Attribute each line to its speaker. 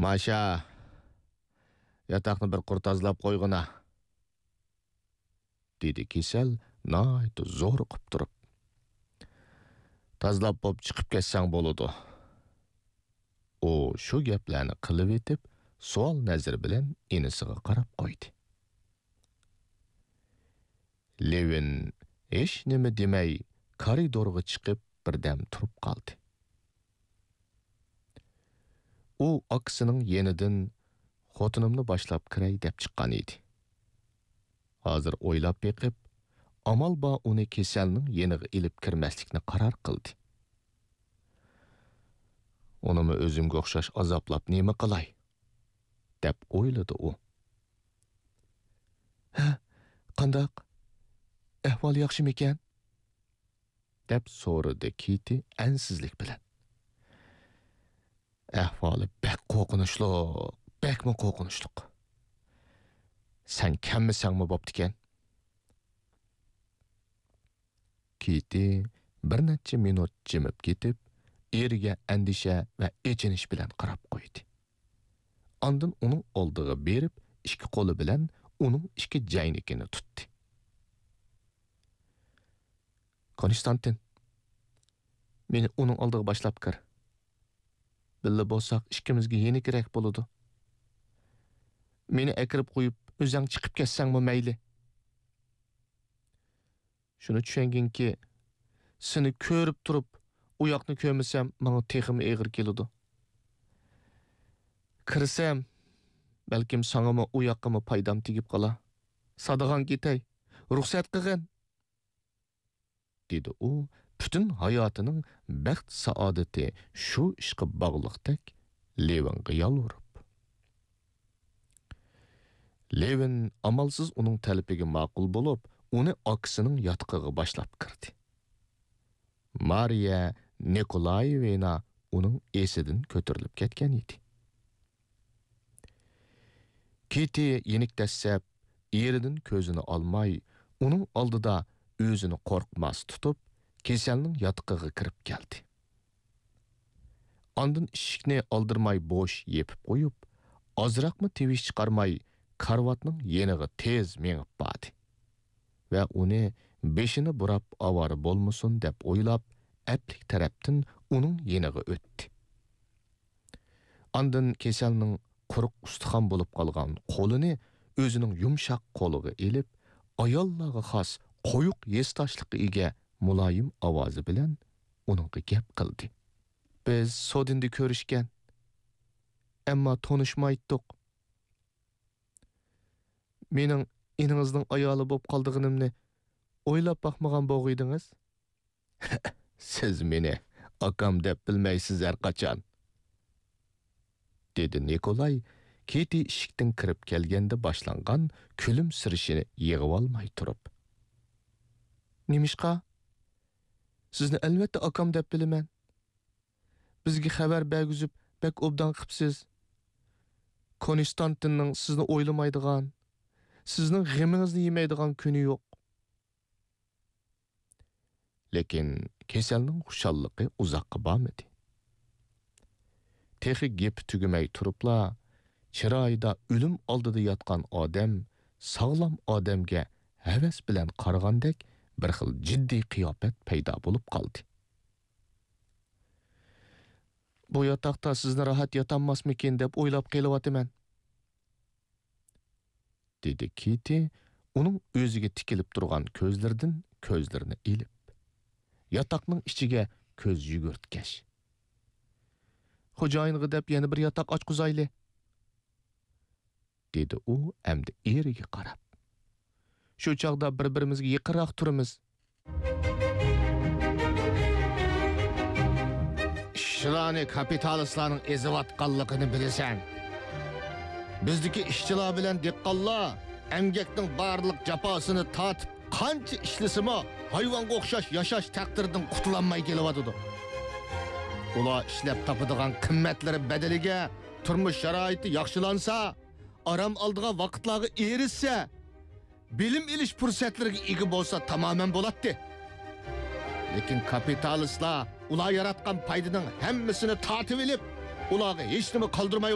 Speaker 1: Maşa, yataqni bir qur tozalab qo'yg'ina, dedi kesal nayt zo'r qilib turib. Tozalab bo'p chiqib ketsang bo'ladi. O shu gaplarni qilib etib, savol nazar bilan inisiga qarab qo'ydi. Levin hech nima demay koridorga chiqib birdam turib qoldi. U akisining yenidan xotinimni boshlab kiray deb chiqqan edi. Hozir o'ylab beqib, amal ba uni kesalning yeniga ilib kirmaslikni qaror qildi. Onimi o'zimga o'xshash azoblab nima qilay deb o'yladi u. Ha, qandoq? Ahvol yaxshimikan? deb so'radi Kiti ansizlik bilan. Ahvoli bek bekmi qo'rqinchli. Sen kammisangmi bo'ptikan? Kiti bir necha minut jimib ketib, eriga andisha va echinish bilan qarab qo'ydi. Ondan uning oldiga berib, ikki qo'li bilan uning ikki jaynikini tutdi. Konstantin, meni uning oldiga boshlab kir. Billa bo'lsak, ikkimizga yeni kerak bo'ladi. Meni akirib qo'yib, o'zing chiqib ketsangmi mayli. Shuni tushunginki, seni ko'rib turib, u yoqni ko'rmasam, menga texim eg'ir keladi. Kirsam, balkim sangama u yoqqama foydam tegib qola. Sadagan ketay, ruxsat qilgin, dedi u. Bütün hayotining baxt saodati shu ishga bog'liqdek Levinga yalvorib. Levin amalsiz uning talabiga ma'qul bo'lib, uni akisining yotqig'iga boshlab kirdi. Mariya Nikolayevna uning esidan ko'tarilib ketgan edi. Kiti yenik dasab, eridan ko'zini olmay, uning oldida o'zini qo'rqmas tutib, kesalning yotqig'iga kirib keldi. Ondan eshikni oldirmay bo'sh yepib qo'yib, ozroqmi tevish chiqarmay, karvatning yeniga tez mengib bordi. Va uni beshini burab avori bo'lmasin deb o'ylab, aplik tarafdan uning yeniga o'tdi. Ondan kesalning quruq ustixon bo'lib qolgan qo'lini o'zining yumshoq qo'liga elib, ayollarga xos qo'yuq yestashliqqa ega muloyim ovozi bilan uningga gap qildi. Biz sodinda ko'rishgan, ammo tanishmaydik. Mening iningizning ayoli bo'lib qolganimni o'ylab baxmagan bo'g'idingiz? Siz meni akam deb bilmaysiz har qachon, dedi Nikolay, Kiti eshikdan kirib kelganda boshlangan kulimsirishini yig'ib olmay turib. Nimishqa? Sizni albatta akam deb bilaman. Bizga xabar bergizib, bek obdan qipsiz. Konstantinning sizni o'ylamaydigan, sizning g'imingizni yemaydigan kuni yo'q. Lekin kesalning xushalliqi uzoqqa bormadi. Texi gap tugumay turibla, chiroyida o'lim oldida yotgan odam sog'lom odamga havas bilan qaragandek bir xil jiddiy qiyofat paydo bo'lib qoldi. Bu yotoqda sizni rahat yotammasmikin deb o'ylab qelyapman, dedi Kiti, uning o'ziga tikilib turgan ko'zlaridan ko'zlarini ilib. Yotoqning ichiga ko'z yugurtgash. Xo'jayinga deb yana bir yotoq ochqizayli, dedi u endi eriga qarab. Shu chaqda bir-birimizga yaqinroq turamiz. Ishchilarni kapitalistlarning ezivatganligini bilasan. Bizdagi ishchilar bilan dehqonlar emgakning barliq jafosini tatib, qancha ishlisimi hayvonga o'xshash yashash taqdiridan qutulanmay kelyapti. Ular ishlab topadigan qimmatlari badaliga turmush sharoiti yaxshilansa, aram oldigan vaqtlarga erishsa, bilim ilish fursatlariga ega bo'lsa tamamen bo'ladi. Lekin kapitalistlar ular yaratgan foydaning hammasini tatib olib, ularga hech nima qoldirmay